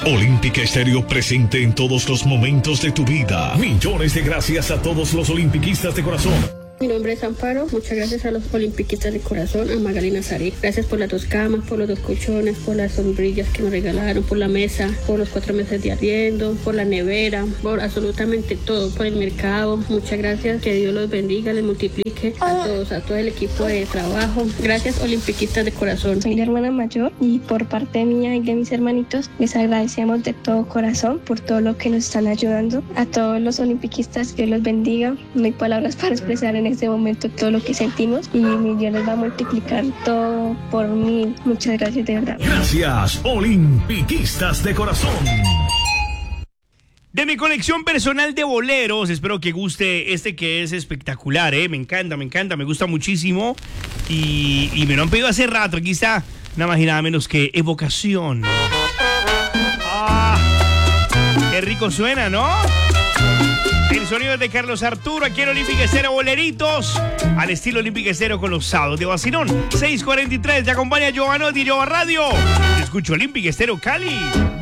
Olímpica Estéreo, presente en todos los momentos de tu vida. Millones de gracias a todos los olimpiquistas de corazón. Mi nombre es Amparo, muchas gracias a los olimpiquistas de corazón, a Magali Nazarí. Gracias por las 2 camas, por los 2 colchones, por las sombrillas que nos regalaron, por la mesa, por los 4 meses de arriendo, por la nevera, por absolutamente todo, por el mercado. Muchas gracias, que Dios los bendiga, les multiplique a todos, a todo el equipo de trabajo. Gracias, olimpiquistas de corazón. Soy la hermana mayor y por parte mía y de mis hermanitos les agradecemos de todo corazón por todo lo que nos están ayudando. A todos los olimpiquistas, que los bendiga. No hay palabras para expresar en este momento todo lo que sentimos y mi Dios les va a multiplicar todo por mí. Muchas gracias de verdad. Gracias, olimpiquistas de corazón. De mi colección personal de boleros, espero que guste este que es espectacular, me encanta, me gusta muchísimo y me lo han pedido hace rato. Aquí está nada más y nada menos que Evocación. Qué rico suena, ¿no? El sonido es de Carlos Arturo, aquí en Olímpica Estéreo, boleritos al estilo Olímpica Estéreo con los sábados de vacilón. 6:43, te acompaña Giovanotti y Giova Radio. Te escucho Olímpica Estéreo Cali.